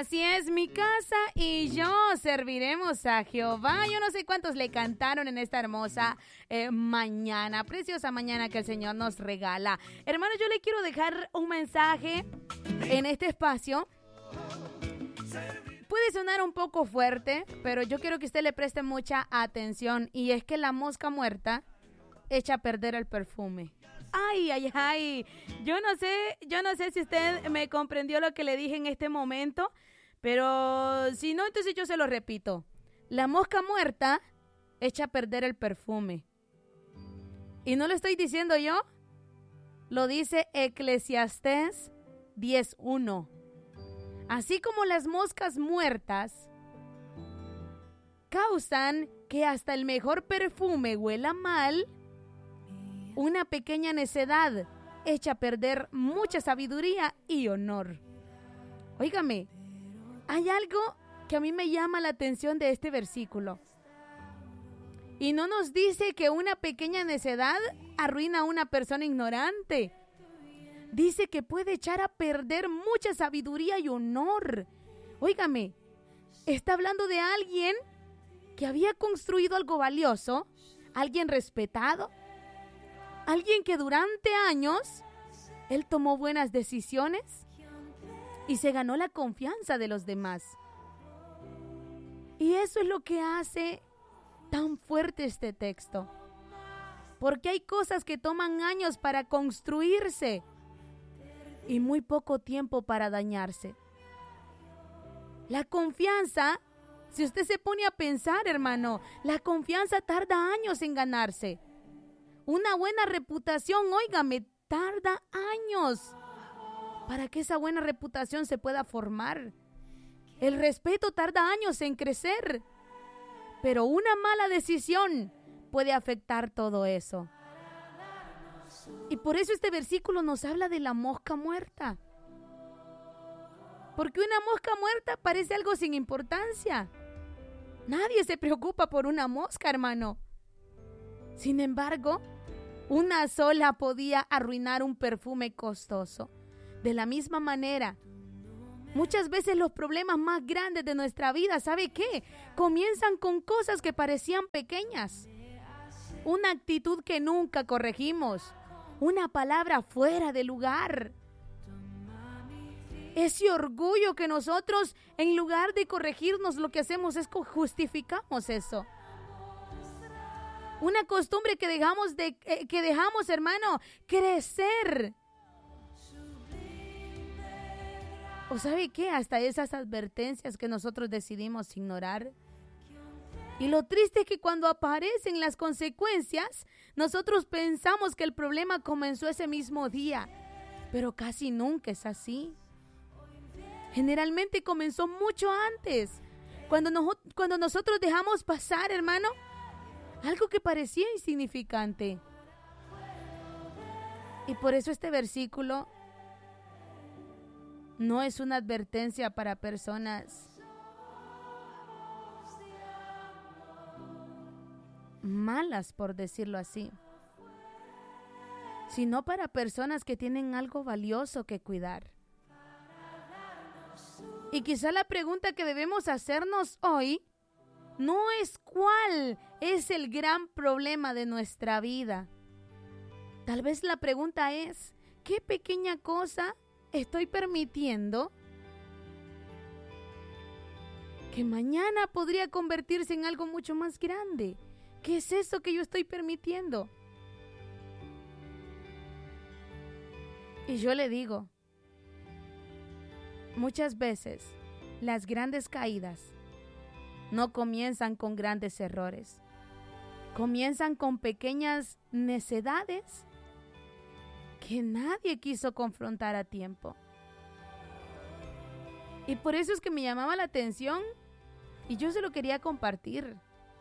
Así es, mi casa y yo serviremos a Jehová. Yo no sé cuántos le cantaron en esta hermosa mañana, preciosa mañana que el Señor nos regala. Hermanos, yo le quiero dejar un mensaje en este espacio. Puede sonar un poco fuerte, pero yo quiero que usted le preste mucha atención. Y es que la mosca muerta echa a perder el perfume. Ay, ay, ay. Yo no sé si usted me comprendió lo que le dije en este momento, pero si no, entonces yo se lo repito. La mosca muerta echa a perder el perfume. Y no lo estoy diciendo yo, lo dice Eclesiastés 10:1. Así como las moscas muertas causan que hasta el mejor perfume huela mal, una pequeña necedad echa a perder mucha sabiduría y honor. Óigame, hay algo que a mí me llama la atención de este versículo. Y no nos dice que una pequeña necedad arruina a una persona ignorante. Dice que puede echar a perder mucha sabiduría y honor. Óigame, está hablando de alguien que había construido algo valioso, alguien respetado, alguien que durante años él tomó buenas decisiones y se ganó la confianza de los demás. Y eso es lo que hace tan fuerte este texto. Porque hay cosas que toman años para construirse y muy poco tiempo para dañarse. La confianza, si usted se pone a pensar, hermano, la confianza tarda años en ganarse. Una buena reputación, óigame, tarda años para que esa buena reputación se pueda formar. El respeto tarda años en crecer, pero una mala decisión puede afectar todo eso. Y por eso este versículo nos habla de la mosca muerta. Porque una mosca muerta parece algo sin importancia. Nadie se preocupa por una mosca, hermano. Sin embargo, una sola podía arruinar un perfume costoso. De la misma manera, muchas veces los problemas más grandes de nuestra vida, ¿sabe qué? Comienzan con cosas que parecían pequeñas. Una actitud que nunca corregimos. Una palabra fuera de lugar. Ese orgullo que nosotros, en lugar de corregirnos, lo que hacemos es que justificamos eso. Una costumbre que dejamos, hermano, crecer. ¿O sabe qué? Hasta esas advertencias que nosotros decidimos ignorar. Y lo triste es que cuando aparecen las consecuencias, nosotros pensamos que el problema comenzó ese mismo día. Pero casi nunca es así. Generalmente comenzó mucho antes. Cuando nosotros dejamos pasar, hermano, algo que parecía insignificante. Y por eso este versículo no es una advertencia para personas malas, por decirlo así, sino para personas que tienen algo valioso que cuidar. Y quizá la pregunta que debemos hacernos hoy no es cuál es el gran problema de nuestra vida. Tal vez la pregunta es, ¿qué pequeña cosa estoy permitiendo que mañana podría convertirse en algo mucho más grande? ¿Qué es eso que yo estoy permitiendo? Y yo le digo, muchas veces las grandes caídas no comienzan con grandes errores. Comienzan con pequeñas necedades que nadie quiso confrontar a tiempo. Y por eso es que me llamaba la atención y yo se lo quería compartir.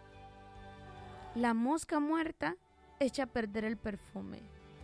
La mosca muerta echa a perder el perfume.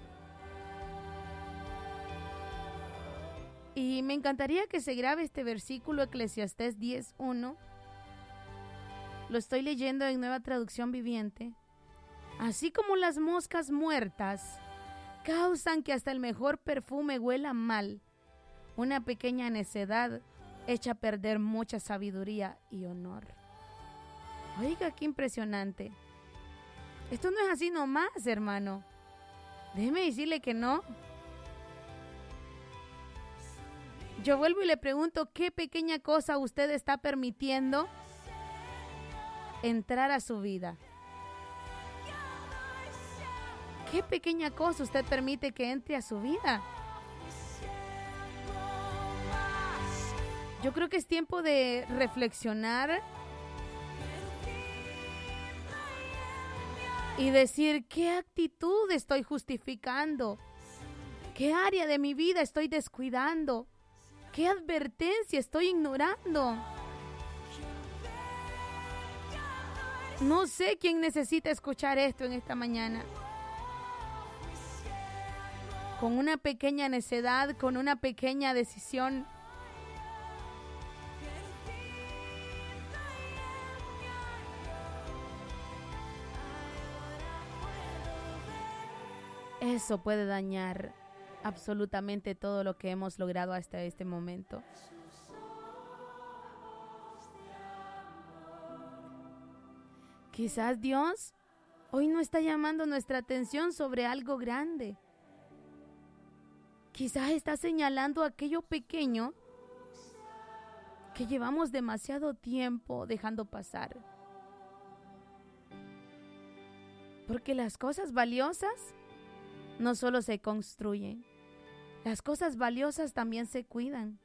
Y me encantaría que se grabe este versículo, Eclesiastés 10:1. Lo estoy leyendo en Nueva Traducción Viviente. Así como las moscas muertas causan que hasta el mejor perfume huela mal, una pequeña necedad echa a perder mucha sabiduría y honor. Oiga, qué impresionante. Esto no es así nomás, hermano. Déjeme decirle que no. Yo vuelvo y le pregunto, ¿qué pequeña cosa usted está permitiendo entrar a su vida? ¿Qué pequeña cosa usted permite que entre a su vida? Yo creo que es tiempo de reflexionar y decir, ¿qué actitud estoy justificando? ¿Qué área de mi vida estoy descuidando? ¿Qué advertencia estoy ignorando? No sé quién necesita escuchar esto en esta mañana. Con una pequeña necedad, con una pequeña decisión. Eso puede dañar absolutamente todo lo que hemos logrado hasta este momento. Quizás Dios hoy no está llamando nuestra atención sobre algo grande. Quizás está señalando aquello pequeño que llevamos demasiado tiempo dejando pasar. Porque las cosas valiosas no solo se construyen, las cosas valiosas también se cuidan.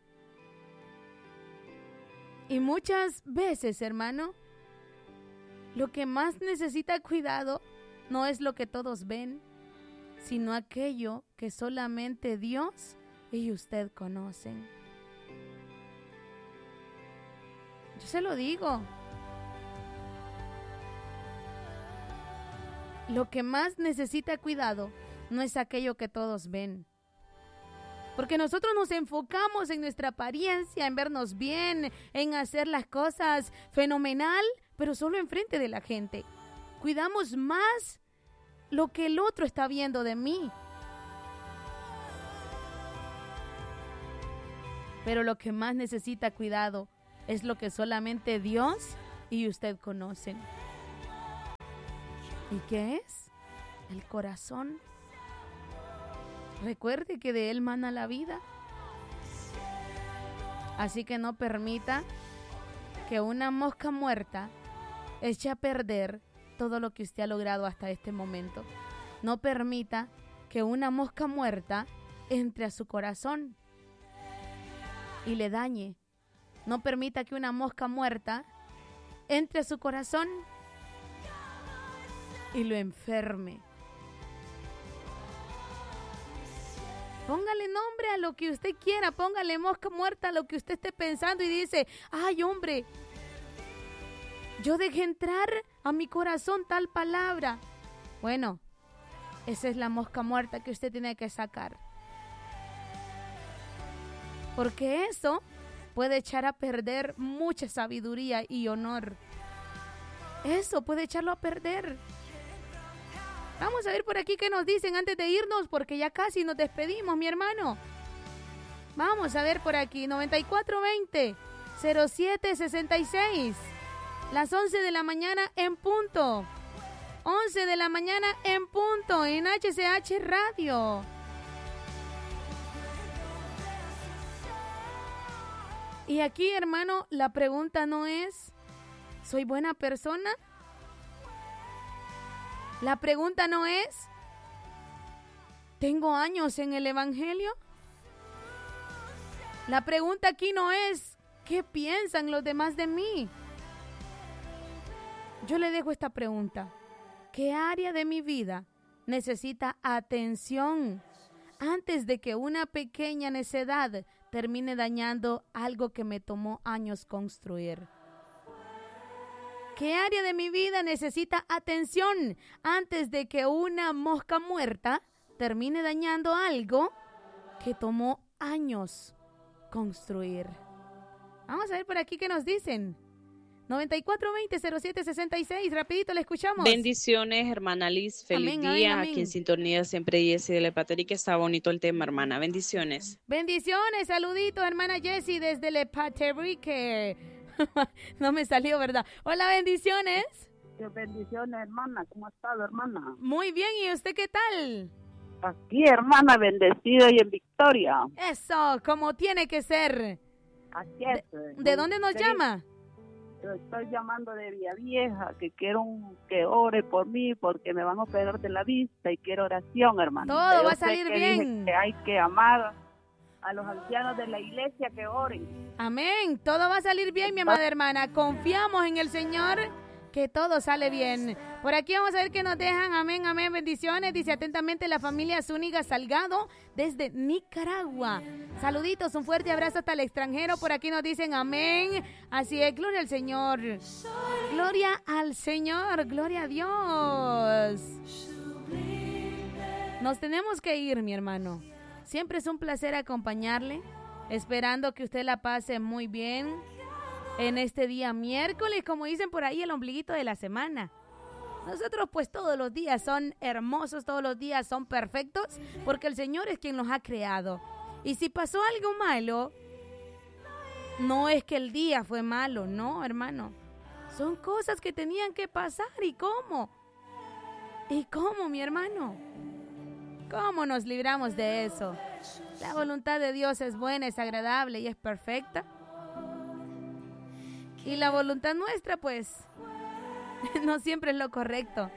Y muchas veces, hermano, lo que más necesita cuidado no es lo que todos ven, sino aquello que solamente Dios y usted conocen. Yo se lo digo. Lo que más necesita cuidado no es aquello que todos ven. Porque nosotros nos enfocamos en nuestra apariencia, en vernos bien, en hacer las cosas fenomenal, pero solo enfrente de la gente. Cuidamos más lo que el otro está viendo de mí. Pero lo que más necesita cuidado es lo que solamente Dios y usted conocen. ¿Y qué es? El corazón. Recuerde que de él mana la vida. Así que no permita que una mosca muerta eche a perder todo lo que usted ha logrado hasta este momento. No permita que una mosca muerta entre a su corazón y le dañe. No permita que una mosca muerta entre a su corazón y lo enferme. Póngale nombre a lo que usted quiera, póngale mosca muerta a lo que usted esté pensando y dice, ay hombre, yo dejé entrar a mi corazón tal palabra. Bueno, esa es la mosca muerta que usted tiene que sacar. Porque eso puede echar a perder mucha sabiduría y honor. Eso puede echarlo a perder. Vamos a ver por aquí qué nos dicen antes de irnos, porque ya casi nos despedimos, mi hermano. Vamos a ver por aquí, 9420-0766. Las 11 de la mañana en punto. 11 de la mañana en punto en HCH Radio. Y aquí, hermano, la pregunta no es, ¿soy buena persona? La pregunta no es, ¿tengo años en el Evangelio? La pregunta aquí no es, ¿qué piensan los demás de mí? Yo le dejo esta pregunta. ¿Qué área de mi vida necesita atención antes de que una pequeña necedad termine dañando algo que me tomó años construir? ¿Qué área de mi vida necesita atención antes de que una mosca muerta termine dañando algo que tomó años construir? Vamos a ver por aquí qué nos dicen. 9420-0766. Rapidito, le escuchamos. Bendiciones, hermana Liz. Feliz Amén, día. amén, amén. Aquí en sintonía siempre Jessy de Lepateri, que está bonito el tema, hermana. Bendiciones. Bendiciones, saluditos, hermana Jessie desde Lepateri, que no me salió, ¿verdad? Hola, bendiciones. Bendiciones, hermana. ¿Cómo ha estado, hermana? Muy bien, ¿y usted qué tal? Aquí, hermana, bendecida y en victoria. Eso, como tiene que ser. Así es. ¿De dónde nos llama? Yo estoy llamando de Villavieja, que quiero que ore por mí porque me van a operar de la vista y quiero oración, hermana. Todo Yo va a sé salir que bien. dije que hay que amar a los ancianos de la iglesia, que oren. Amén, todo va a salir bien, mi amada hermana. Confiamos en el Señor, que todo sale bien. Por aquí vamos a ver qué nos dejan. Amén, amén, bendiciones. Dice atentamente la familia Zúñiga Salgado desde Nicaragua. Saluditos, un fuerte abrazo hasta el extranjero. Por aquí nos dicen amén. Así es, gloria al Señor. Gloria al Señor, gloria a Dios. Nos tenemos que ir, mi hermano. Siempre es un placer acompañarle, esperando que usted la pase muy bien en este día miércoles, como dicen por ahí, el ombliguito de la semana. Nosotros pues todos los días son hermosos, todos los días son perfectos, porque el Señor es quien nos ha creado. Y si pasó algo malo, no es que el día fue malo, no, hermano. Son cosas que tenían que pasar. ¿Y cómo? ¿Y cómo, mi hermano? ¿Cómo nos libramos de eso? La voluntad de Dios es buena, es agradable y es perfecta. Y la voluntad nuestra, pues, no siempre es lo correcto.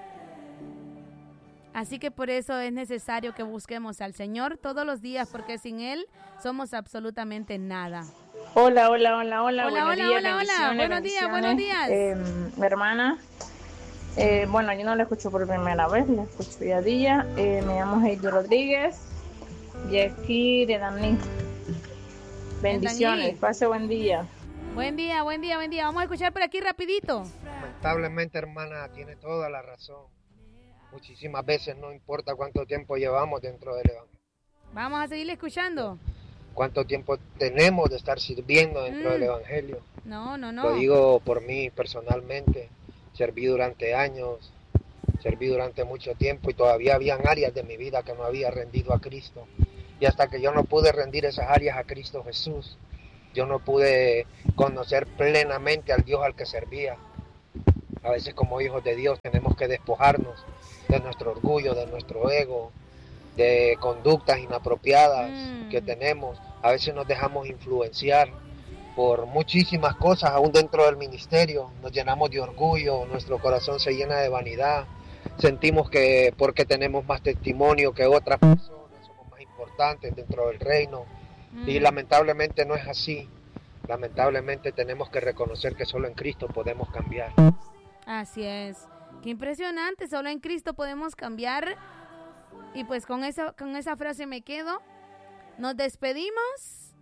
Así que por eso es necesario que busquemos al Señor todos los días, porque sin Él somos absolutamente nada. Hola. Hola, Buenos días. Mi hermana, bueno, yo no la escucho por primera vez, la escucho día a día. Me llamo Heidi Rodríguez, de aquí de Daní. Bendiciones, pase buen día. Buen día. Vamos a escuchar por aquí rapidito. Lamentablemente, hermana, tiene toda la razón. Muchísimas veces no importa cuánto tiempo llevamos dentro del Evangelio. Vamos a seguirle escuchando. Cuánto tiempo tenemos de estar sirviendo dentro del Evangelio. No. Lo digo por mí personalmente. Serví durante años, serví durante mucho tiempo y todavía habían áreas de mi vida que no había rendido a Cristo. Y hasta que yo no pude rendir esas áreas a Cristo Jesús, yo no pude conocer plenamente al Dios al que servía. A veces como hijos de Dios tenemos que despojarnos de nuestro orgullo, de nuestro ego, de conductas inapropiadas que tenemos. A veces nos dejamos influenciar por muchísimas cosas, aún dentro del ministerio. Nos llenamos de orgullo, nuestro corazón se llena de vanidad. Sentimos que porque tenemos más testimonio que otras personas, somos más importantes dentro del reino. Y lamentablemente no es así. Lamentablemente tenemos que reconocer que solo en Cristo podemos cambiar. Así es. Qué impresionante, solo en Cristo podemos cambiar. Y pues con esa frase me quedo. Nos despedimos.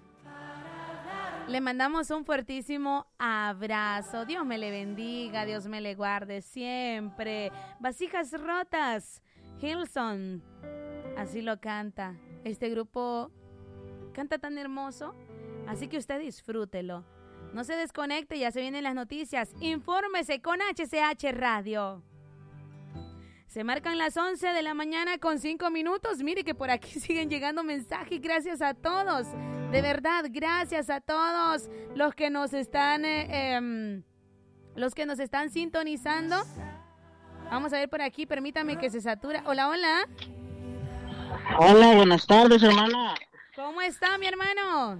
Le mandamos un fuertísimo abrazo. Dios me le bendiga, Dios me le guarde siempre. Vasijas rotas, Hillsong. Así lo canta. Este grupo canta tan hermoso. Así que usted disfrútelo. No se desconecte, ya se vienen las noticias. Infórmese con HCH Radio. Se marcan las 11 de la mañana con 5 minutos. Mire que por aquí siguen llegando mensajes. Gracias a todos. De verdad, gracias a todos los que nos están sintonizando. Vamos a ver por aquí. Permítame que se satura. Hola. Hola, buenas tardes, hermana. ¿Cómo está, mi hermano?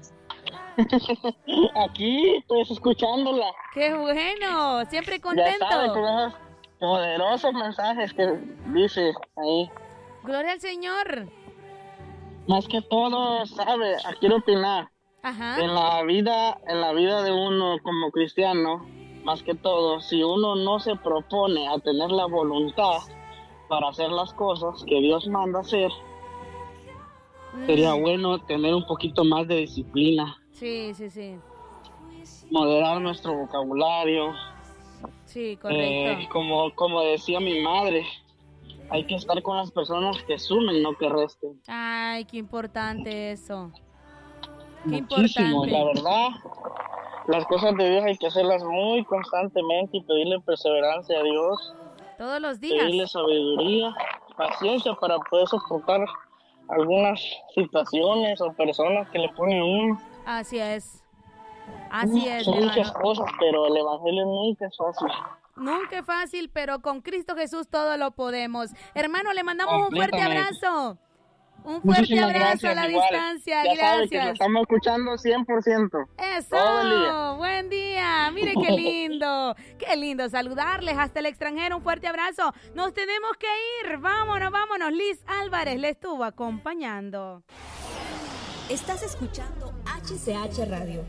Aquí, pues, escuchándola. ¡Qué bueno! Siempre contento. Ya sabe, con esos poderosos mensajes que dice ahí. Gloria al Señor. Más que todo, sabe, quiero opinar. Ajá. En la vida de uno como cristiano, más que todo, si uno no se propone a tener la voluntad para hacer las cosas que Dios manda hacer, sería bueno tener un poquito más de disciplina. Sí. Moderar nuestro vocabulario. Sí, correcto. Como decía mi madre, hay que estar con las personas que sumen, no que resten. Ay, qué importante eso. Qué Muchísimo, importante. la verdad. las cosas de Dios hay que hacerlas muy constantemente y pedirle perseverancia a Dios. Todos los días. Pedirle sabiduría, paciencia para poder soportar algunas situaciones o personas que le ponen a uno. Así es. Así es, son muchas cosas, pero el evangelio nunca es fácil. Nunca es fácil, pero con Cristo Jesús todo lo podemos. Hermano, le mandamos un fuerte abrazo. Un fuerte abrazo a la distancia. Ya gracias. sabe que lo estamos escuchando 100%. Eso. Todo el día. Buen día. Mire qué lindo. Qué lindo saludarles hasta el extranjero. Un fuerte abrazo. Nos tenemos que ir. Vámonos, vámonos. Liz Álvarez le estuvo acompañando. Estás escuchando HCH Radio.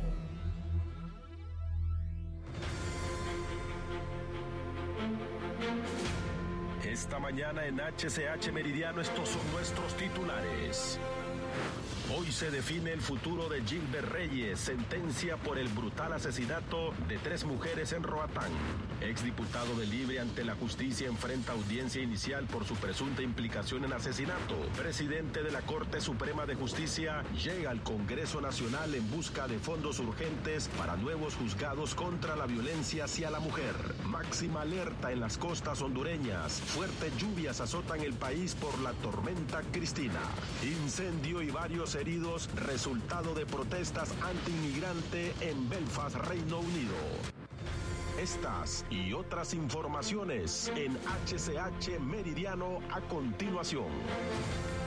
Esta mañana en HCH Meridiano estos son nuestros titulares. Hoy se define el futuro de Gilbert Reyes, sentencia por el brutal asesinato de 3 mujeres en Roatán. Exdiputado de Libre ante la justicia enfrenta audiencia inicial por su presunta implicación en asesinato. Presidente de la Corte Suprema de Justicia llega al Congreso Nacional en busca de fondos urgentes para nuevos juzgados contra la violencia hacia la mujer. Máxima alerta en las costas hondureñas. Fuertes lluvias azotan el país por la tormenta Cristina. Incendio y varios heridos, resultado de protestas anti-inmigrante en Belfast, Reino Unido. Estas y otras informaciones en HCH Meridiano a continuación.